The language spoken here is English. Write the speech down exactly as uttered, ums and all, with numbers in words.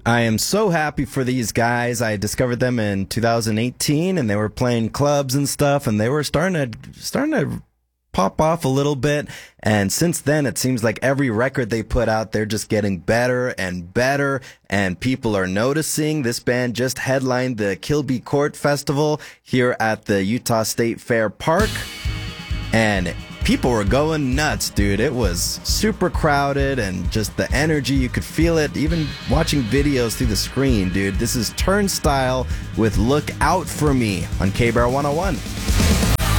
I am so happy for these guys. I discovered them in two thousand eighteen, and they were playing clubs and stuff, and they were starting to starting to pop off a little bit. And since then, it seems like every record they put out, they're just getting better and better, and people are noticing. This band just headlined the Kilby Court Festival here at the Utah State Fair Park, and people were going nuts, dude. It was super crowded, and just the energy, you could feel it even watching videos through the screen, dude. This is Turnstile with Look Out For Me on K B R one oh one.